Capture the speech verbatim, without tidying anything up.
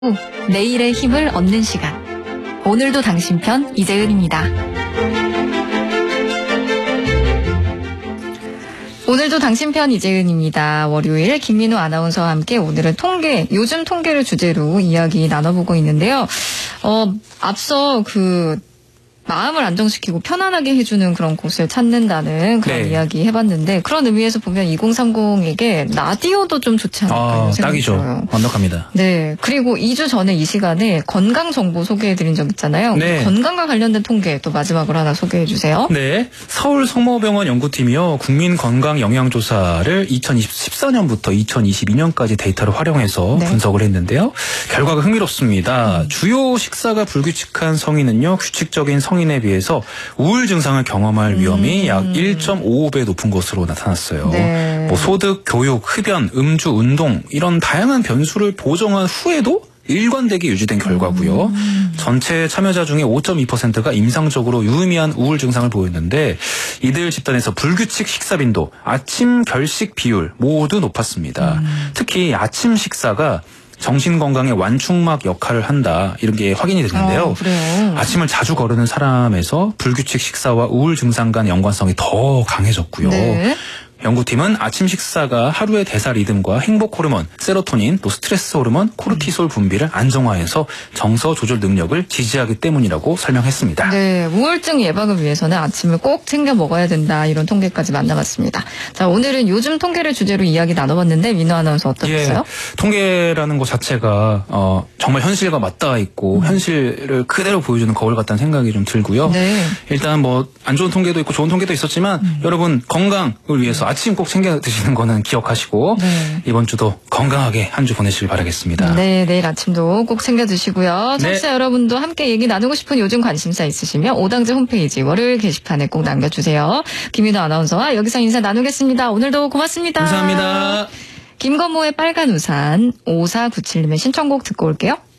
내일의 힘을 얻는 시간. 오늘도 당신 편 이재은입니다. 오늘도 당신 편 이재은입니다. 월요일 김민우 아나운서와 함께 오늘은 통계, 요즘 통계를 주제로 이야기 나눠보고 있는데요. 어, 앞서 그 마음을 안정시키고 편안하게 해주는 그런 곳을 찾는다는 그런 네. 이야기 해봤는데, 그런 의미에서 보면 이공삼공에게 라디오도 좀 좋지 않을까 아, 생각이 딱이죠. 들어요. 완벽합니다. 네. 그리고 이 주 전에 이 시간에 건강 정보 소개해드린 적 있잖아요. 네. 건강과 관련된 통계 또 마지막으로 하나 소개해주세요. 네, 서울 성모병원 연구팀이요, 국민건강영양조사를 이천십사 년부터 이천이십이 년까지 데이터를 활용해서 네. 분석을 했는데요. 결과가 흥미롭습니다. 음. 주요 식사가 불규칙한 성인은요, 규칙적인 성인에 비해서 우울 증상을 경험할 위험이 음. 약 일 점 오오 배 높은 것으로 나타났어요. 네. 뭐 소득, 교육, 흡연, 음주, 운동 이런 다양한 변수를 보정한 후에도 일관되게 유지된 결과고요. 음. 전체 참여자 중에 오 점 이 퍼센트가 임상적으로 유의미한 우울 증상을 보였는데, 이들 집단에서 불규칙 식사 빈도, 아침 결식 비율 모두 높았습니다. 음. 특히 아침 식사가 정신건강의 완충막 역할을 한다, 이런 게 확인이 됐는데요. 어, 그래요. 아침을 자주 거르는 사람에서 불규칙 식사와 우울 증상 간 연관성이 더 강해졌고요. 네. 연구팀은 아침 식사가 하루의 대사 리듬과 행복 호르몬, 세로토닌, 또 스트레스 호르몬, 코르티솔 분비를 안정화해서 정서 조절 능력을 지지하기 때문이라고 설명했습니다. 네, 우울증 예방을 위해서는 아침을 꼭 챙겨 먹어야 된다, 이런 통계까지 만나봤습니다. 자, 오늘은 요즘 통계를 주제로 이야기 나눠봤는데, 민호 아나운서 어떠셨어요? 예, 통계라는 것 자체가 어, 정말 현실과 맞닿아 있고 음. 현실을 그대로 보여주는 거울 같다는 생각이 좀 들고요. 네. 일단 뭐 안 좋은 통계도 있고 좋은 통계도 있었지만 음. 여러분 건강을 위해서 아침 꼭 챙겨 드시는 거는 기억하시고 네. 이번 주도 건강하게 한 주 보내시길 바라겠습니다. 네, 내일 아침도 꼭 챙겨 드시고요. 청취자 네. 여러분도 함께 얘기 나누고 싶은 요즘 관심사 있으시면 오당제 홈페이지 월요일 게시판에 꼭 남겨주세요. 김민호 아나운서와 여기서 인사 나누겠습니다. 오늘도 고맙습니다. 감사합니다. 김건모의 빨간 우산, 오사구칠님의 신청곡 듣고 올게요.